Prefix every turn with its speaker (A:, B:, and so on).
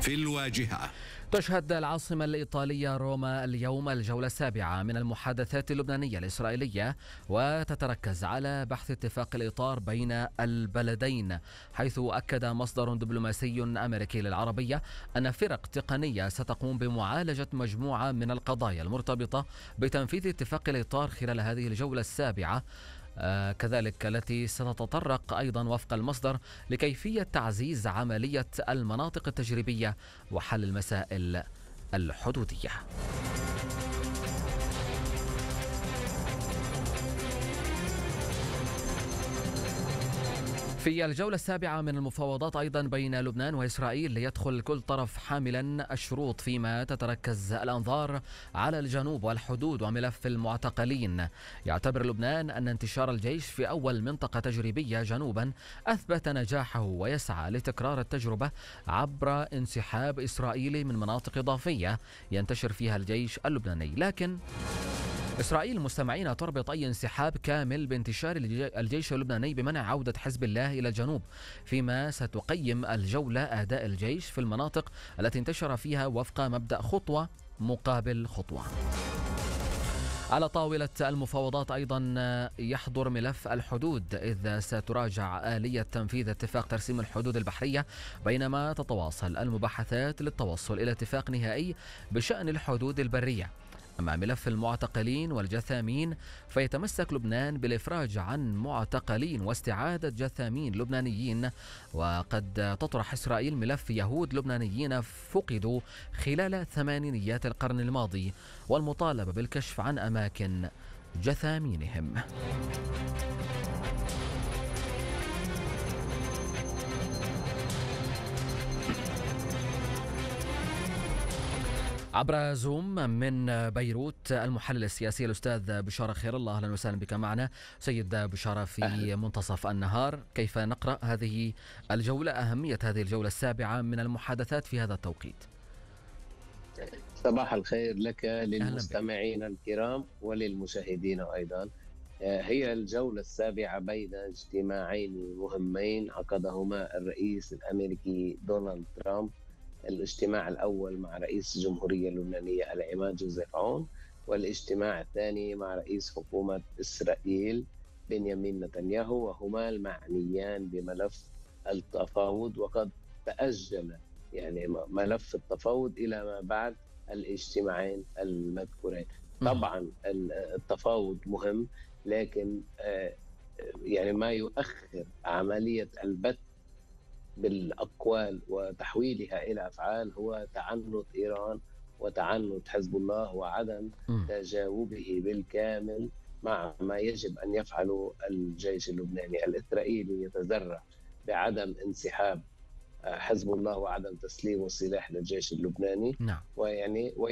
A: في الواجهة.
B: تشهد العاصمة الإيطالية روما اليوم الجولة السابعة من المحادثات اللبنانية الإسرائيلية، وتتركز على بحث اتفاق الإطار بين البلدين، حيث أكد مصدر دبلوماسي أمريكي للعربية أن فرق تقنية ستقوم بمعالجة مجموعة من القضايا المرتبطة بتنفيذ اتفاق الإطار خلال هذه الجولة السابعة، كذلك التي ستتطرق أيضا وفق المصدر لكيفية تعزيز عملية المناطق التجريبية وحل المسائل الحدودية. في الجولة السابعة من المفاوضات أيضا بين لبنان وإسرائيل ليدخل كل طرف حاملا الشروط، فيما تتركز الأنظار على الجنوب والحدود وملف المعتقلين. يعتبر لبنان أن انتشار الجيش في أول منطقة تجريبية جنوبا أثبت نجاحه، ويسعى لتكرار التجربة عبر انسحاب إسرائيلي من مناطق إضافية ينتشر فيها الجيش اللبناني. لكن إسرائيل مستمعين تربط أي انسحاب كامل بانتشار الجيش اللبناني بمنع عودة حزب الله إلى الجنوب، فيما ستقيم الجولة أداء الجيش في المناطق التي انتشر فيها وفق مبدأ خطوة مقابل خطوة. على طاولة المفاوضات أيضا يحضر ملف الحدود، إذ ستراجع آلية تنفيذ اتفاق ترسيم الحدود البحرية، بينما تتواصل المباحثات للتوصل إلى اتفاق نهائي بشأن الحدود البرية. أما ملف المعتقلين والجثامين فيتمسك لبنان بالإفراج عن معتقلين واستعادة جثامين لبنانيين، وقد تطرح إسرائيل ملف يهود لبنانيين فقدوا خلال ثمانينيات القرن الماضي والمطالبة بالكشف عن أماكن جثامينهم. عبر زوم من بيروت المحلل السياسي الأستاذ بشارة خير الله، أهلا وسهلا بك معنا سيد بشارة في منتصف النهار. كيف نقرأ هذه الجولة، أهمية هذه الجولة السابعة من المحادثات في هذا التوقيت؟
C: صباح الخير لك للمستمعين الكرام وللمشاهدين أيضا. هي الجولة السابعة بين اجتماعين مهمين عقدهما الرئيس الأمريكي دونالد ترامب. الاجتماع الأول مع رئيس الجمهورية اللبنانية العماد جوزيف عون، والاجتماع الثاني مع رئيس حكومة إسرائيل بنيامين نتنياهو، وهما المعنيان بملف التفاوض. وقد تأجل ملف التفاوض إلى ما بعد الاجتماعين المذكورين. طبعا التفاوض مهم، لكن ما يؤخر عملية البت بالأقوال وتحويلها إلى أفعال هو تعنت إيران وتعنت حزب الله وعدم تجاوبه بالكامل مع ما يجب أن يفعله الجيش اللبناني. الإسرائيلي يتذرع بعدم انسحاب حزب الله وعدم تسليم السلاح للجيش اللبناني.